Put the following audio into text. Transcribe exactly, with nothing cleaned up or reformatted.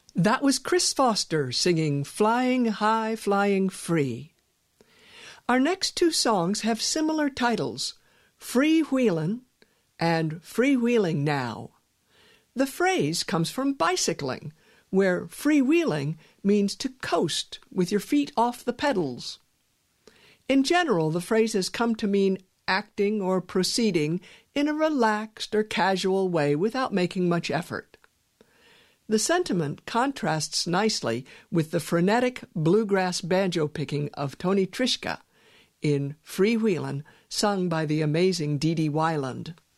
That was Chris Foster singing Flying High, Flying Free. Our next two songs have similar titles, Freewheelin' and Freewheeling Now. The phrase comes from bicycling, where freewheeling means to coast with your feet off the pedals. In general, the phrase has come to mean acting or proceeding in a relaxed or casual way without making much effort. The sentiment contrasts nicely with the frenetic bluegrass banjo picking of Tony Trischka in Freewheelin', sung by the amazing Dee Dee Weiland.